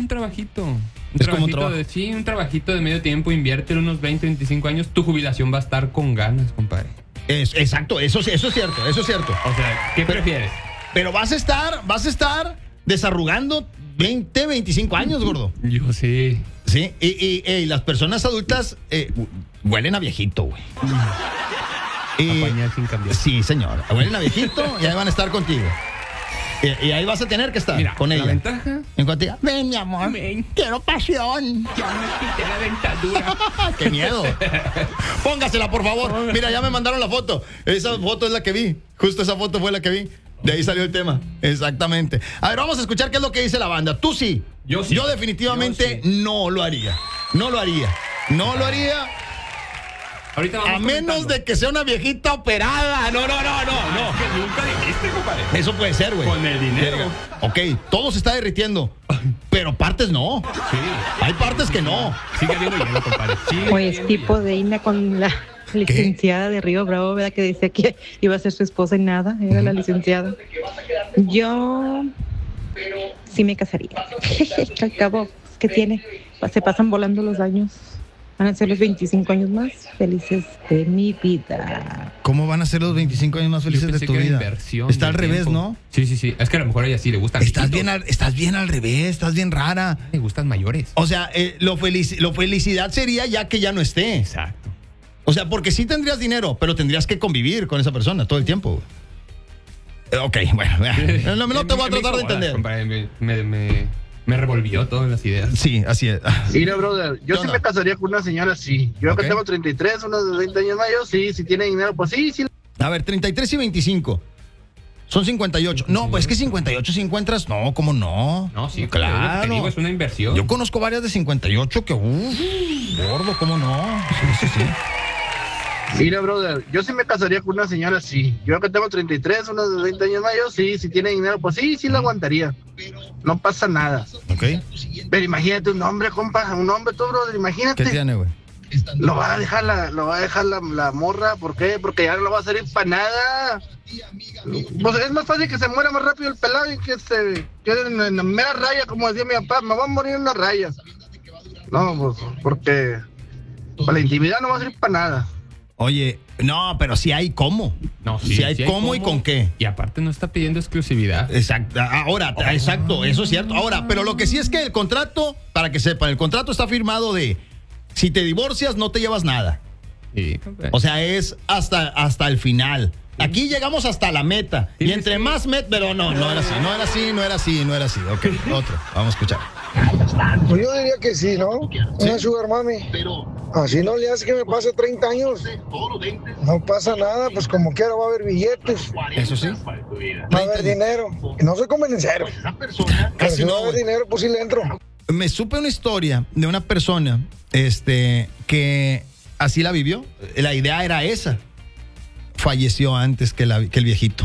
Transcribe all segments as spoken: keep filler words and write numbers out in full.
un trabajito. Un es como un trabajito trabajo. de, sí, un trabajito de medio tiempo, invierte unos veinte, veinticinco años, tu jubilación va a estar con ganas, compadre. Es, exacto, eso, eso es cierto, eso es cierto. O sea, ¿qué Pero- prefieres? Pero vas a estar, vas a estar desarrugando veinte, veinticinco años, gordo. Yo sí. Sí, y, y, y las personas adultas eh, huelen a viejito, güey. Y- A pañal sin cambiar. Sí, señor. Huelen a viejito y ahí van a estar contigo. Y, y ahí vas a tener que estar Mira, con la ella. ventaja. En cuanto diga, ven, mi amor, Ven. quiero pasión. Ya me quité la dentadura. ¡Qué miedo! Póngasela, por favor. Mira, ya me mandaron la foto. Esa foto es la que vi. Justo esa foto fue la que vi. De ahí salió el tema. Exactamente. A ver, vamos a escuchar qué es lo que dice la banda. Tú sí. Yo sí. Yo definitivamente Yo sí. no lo haría. No lo haría. No lo haría. Ahorita vamos A menos comentando. de que sea una viejita operada. No, no, no, no, no. Es que nunca dijiste, compadre. Eso puede ser, güey. Con el dinero. Ok, todo se está derritiendo. Pero partes no. Sí. Hay partes que no. Sigue habiendo hielo, compadre. Sigue Pues habiendo tipo hielo. de Ina con la licenciada de Río Bravo, ¿verdad? Que decía que iba a ser su esposa y nada, era la licenciada. Yo sí me casaría. Al cabo, ¿qué tiene? Se pasan volando los años. Van a ser los veinticinco años más felices de mi vida. ¿Cómo van a ser los veinticinco años más Yo felices de pensé tu que era vida? inversión Está al del revés, tiempo. ¿no? Sí, sí, sí. Es que a lo mejor a ella sí le gustan. Estás viejitos. bien, al, estás bien al revés, estás bien rara. Le gustan mayores. O sea, eh, lo, felici- lo felicidad sería ya que ya no esté. Exacto. O sea, porque sí tendrías dinero, pero tendrías que convivir con esa persona todo el tiempo. Eh, Ok, bueno, ya. no, no te voy a Me- me tratar de hizo bolas, entender. compadre. Me, me, me, me revolvió todas las ideas. Sí, así es. Mira, brother, yo ¿Qué sí onda? me casaría con una señora así. Yo Ok. que tengo treinta y tres, unos de veinte años más, yo sí, si tiene dinero, pues sí, sí. A ver, treinta y tres y veinticinco. Son cincuenta y ocho. No, pues es que cincuenta y ocho si encuentras. No, ¿cómo no? No, sí, claro. Te digo, es una inversión. Yo conozco varias de cincuenta y ocho que, uff, gordo, ¿cómo no? Sí, sí, sí. Mira, brother, yo sí me casaría con una señora así. Yo que tengo treinta y tres, unos de veinte años más, yo sí, si tiene dinero, pues sí, sí la aguantaría. No pasa nada. Ok. Pero imagínate un hombre, compa, un hombre, tú, brother, ¿Qué imagínate. tiene, güey? Lo va a dejar la, lo va a dejar la, la morra, ¿por qué? Porque ya no va a servir para nada. Pues es más fácil que se muera más rápido el pelado y que se quede en, en la mera raya, como decía mi papá, me va a morir en una raya. No, pues, porque para la intimidad no va a servir para nada. Oye, no, pero sí hay cómo. No, sí, Si hay sí cómo y con qué. Y aparte no está pidiendo exclusividad. Exacto. Ahora, exacto, eso es cierto. Ahora, pero lo que sí es que el contrato, para que sepan, el contrato está firmado de si te divorcias no te llevas nada. Sí, compadre. O sea, es hasta, hasta el final. Aquí llegamos hasta la meta. Sí, Y entre sí. más meta, pero no, no era así, no era así, no era así, no era así. Ok, otro, vamos a escuchar. Pues yo diría que sí, ¿no? Una sugar mami. Así no le hace que me pase treinta años. No pasa nada, pues como quiera va a haber billetes, Eso sí. va a haber dinero. Y no soy convenenciero. Pero Casi si no, va a haber güey. dinero, pues sí le entro. Me supe una historia de una persona este, que así la vivió. La idea era esa. Falleció antes que, la, que el viejito.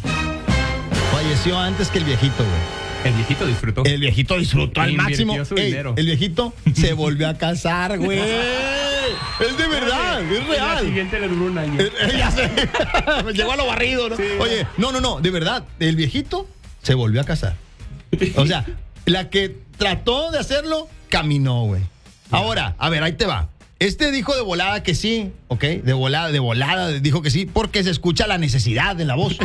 Falleció antes que el viejito, güey. El viejito disfrutó. El viejito disfrutó al Invirtió máximo. su Ey, dinero. el viejito se volvió a casar, güey. Es de verdad, es Y la real. siguiente le duró un año. Eh, eh, ya sé. Llegó a lo barrido, ¿no? Sí. Oye, no, no, no, de verdad. El viejito se volvió a casar. O sea, la que trató de hacerlo, caminó, güey. Ahora, a ver, ahí te va. Este dijo de volada que sí, ¿ok? De volada, de volada, dijo que sí, porque se escucha la necesidad en la voz.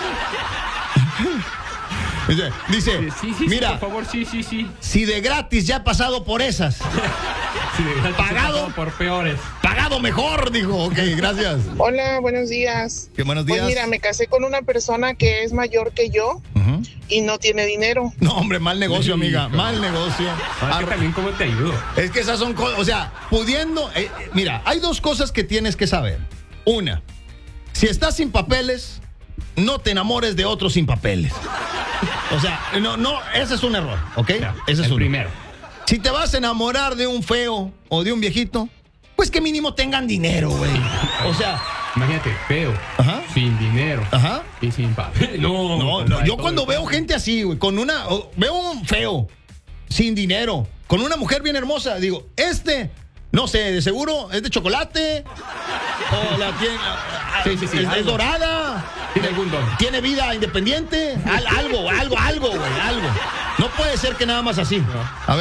Dice, dice, Sí, sí, sí, mira, por favor, sí, sí, sí. si de gratis ya he pasado por esas, Sí, de gratis Pagado. he pasado por peores. pagado mejor, dijo. Ok, gracias. Hola, buenos días. Qué buenos días. Pues mira, me casé con una persona que es mayor que yo Ujú. y no tiene dinero. No, hombre, mal negocio, amiga, Hijo. mal negocio. Ahora que Ar- también cómo te ayudo. Es que esas son cosas, o sea, pudiendo, eh, eh, mira, hay dos cosas que tienes que saber. Una, si estás sin papeles, no te enamores de otros sin papeles. O sea, no, no, ese es un error, ¿ok? Ya, Ese es el uno. primero. Si te vas a enamorar de un feo o de un viejito, pues que mínimo tengan dinero, güey. O sea, Imagínate, feo, Ajá. sin dinero ajá. y sin papel. No, No, no, compadre, yo todo cuando el- veo gente así, güey, con una, o- veo un feo, sin dinero, con una mujer bien hermosa, digo, este, no sé, de seguro es de chocolate, o la tiene, Sí, sí, sí, es, es algo. dorada, Tiene algún don. tiene vida independiente, al- algo, algo, algo, güey, algo. No puede ser que nada más así. A ver.